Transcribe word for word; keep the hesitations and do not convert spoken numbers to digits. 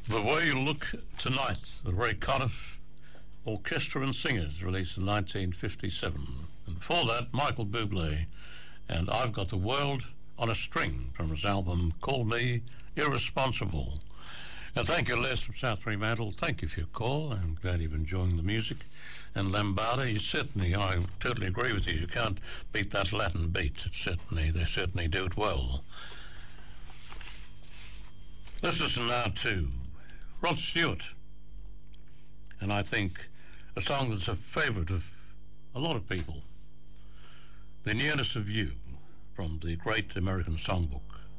The Way You Look Tonight, the Ray Conniff Orchestra and Singers, released in nineteen fifty-seven. And before that, Michael Bublé and I've Got the World on a String from his album Call Me Irresponsible. And thank you, Les from South Fremantle. Thank you for your call. I'm glad you're enjoying the music. And Lambada, you certainly, I totally agree with you, you can't beat that Latin beat. It's certainly, they certainly do it well. Let's listen now to Rod Stewart, and I think a song that's a favourite of a lot of people, The Nearness of You, from the great American Songbook.